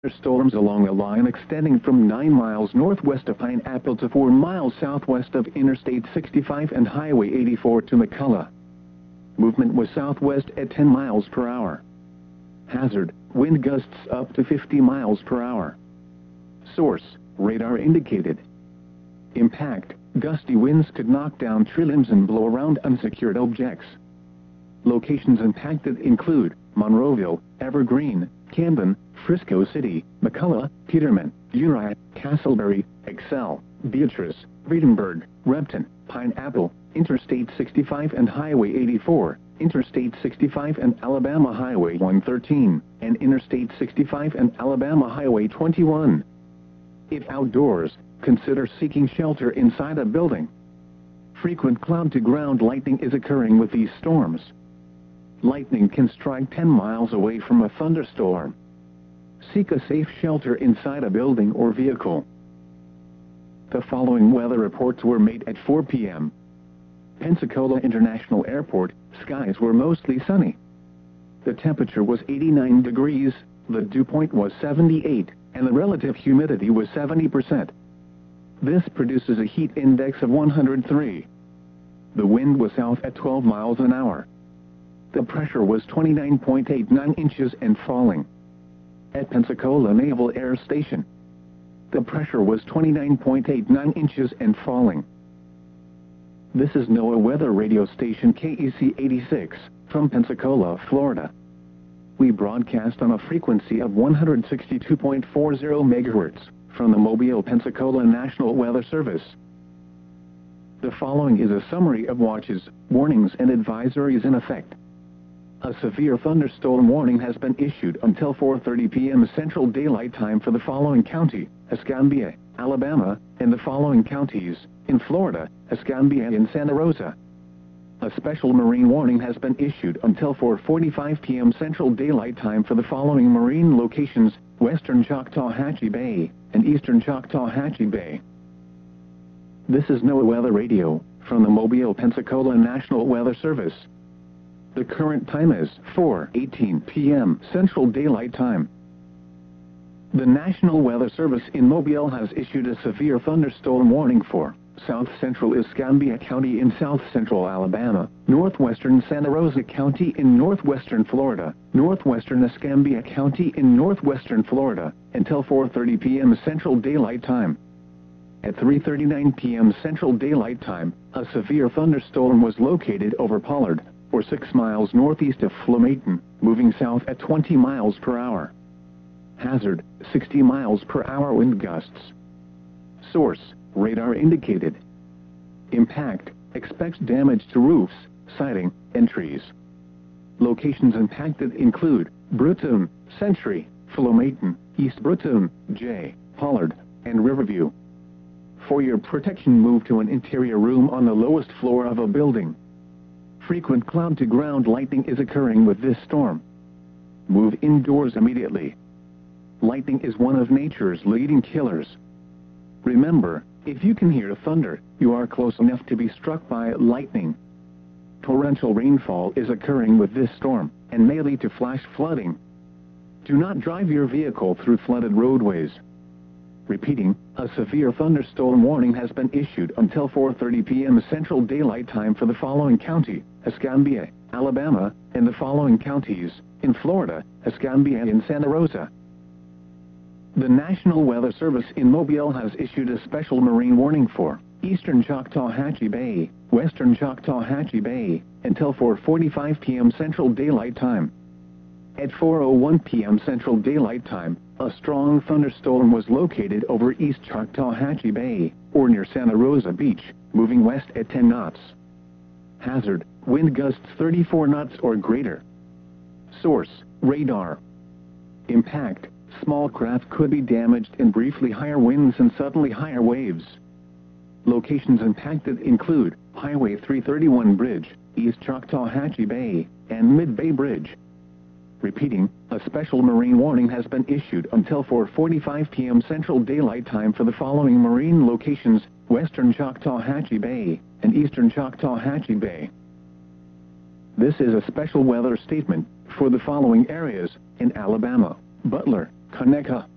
Storms along a line extending from 9 miles northwest of Pineapple to 4 miles southwest of Interstate 65 and Highway 84 to McCullough. Movement was southwest at 10 miles per hour. Hazard, wind gusts up to 50 miles per hour. Source, radar indicated. Impact, gusty winds could knock down tree limbs and blow around unsecured objects. Locations impacted include Monroeville, Evergreen, Camden, Frisco City, McCullough, Peterman, Uriah, Castleberry, Excel, Beatrice, Friedenberg, Repton, Pineapple, Interstate 65 and Highway 84, Interstate 65 and Alabama Highway 113, and Interstate 65 and Alabama Highway 21. If outdoors, consider seeking shelter inside a building. Frequent cloud-to-ground lightning is occurring with these storms. Lightning can strike 10 miles away from a thunderstorm. Seek a safe shelter inside a building or vehicle. The following weather reports were made at 4 p.m. Pensacola International Airport, skies were mostly sunny. The temperature was 89 degrees, the dew point was 78, and the relative humidity was 70%. This produces a heat index of 103. The wind was south at 12 miles an hour. The pressure was 29.89 inches and falling. At Pensacola Naval Air Station, the pressure was 29.89 inches and falling. This is NOAA weather radio station KEC 86, from Pensacola, Florida. We broadcast on a frequency of 162.40 MHz, from the Mobile, Pensacola National Weather Service. The following is a summary of watches, warnings and advisories in effect. A severe thunderstorm warning has been issued until 4:30 p.m. Central Daylight Time for the following county, Escambia, Alabama, and the following counties, in Florida, Escambia and Santa Rosa. A special marine warning has been issued until 4:45 p.m. Central Daylight Time for the following marine locations, Western Choctawhatchee Bay, and Eastern Choctawhatchee Bay. This is NOAA Weather Radio, from the Mobile, Pensacola National Weather Service. The current time is 4:18 p.m. Central Daylight Time. The National Weather Service in Mobile has issued a severe thunderstorm warning for South Central Escambia County in South Central Alabama, Northwestern Santa Rosa County in Northwestern Florida, Northwestern Escambia County in Northwestern Florida, until 4:30 p.m. Central Daylight Time. At 3:39 p.m. Central Daylight Time, a severe thunderstorm was located over Pollard, or 6 miles northeast of Flomaton, moving south at 20 miles per hour. Hazard, 60 miles per hour wind gusts. Source, radar indicated. Impact, expects damage to roofs, siding, and trees. Locations impacted include Brewton, Century, Flomaton, East Brewton, J, Pollard, and Riverview. For your protection, move to an interior room on the lowest floor of a building. Frequent cloud-to-ground lightning is occurring with this storm. Move indoors immediately. Lightning is one of nature's leading killers. Remember, if you can hear thunder, you are close enough to be struck by lightning. Torrential rainfall is occurring with this storm, and may lead to flash flooding. Do not drive your vehicle through flooded roadways. Repeating, a severe thunderstorm warning has been issued until 4:30 p.m. Central Daylight Time for the following county, Escambia, Alabama, and the following counties, in Florida, Escambia and Santa Rosa. The National Weather Service in Mobile has issued a special marine warning for Eastern Choctawhatchee Bay, Western Choctawhatchee Bay, until 4:45 p.m. Central Daylight Time. At 4:01 p.m. Central Daylight Time, a strong thunderstorm was located over East Choctawhatchee Bay, or near Santa Rosa Beach, moving west at 10 knots. Hazard, wind gusts 34 knots or greater. Source, radar. Impact, small craft could be damaged in briefly higher winds and suddenly higher waves. Locations impacted include Highway 331 Bridge, East Choctawhatchee Bay, and Mid-Bay Bridge. Repeating, a special marine warning has been issued until 4:45 p.m. Central Daylight Time for the following marine locations, Western Choctawhatchee Bay, and Eastern Choctawhatchee Bay. This is a special weather statement for the following areas, in Alabama: Butler, Conecuh,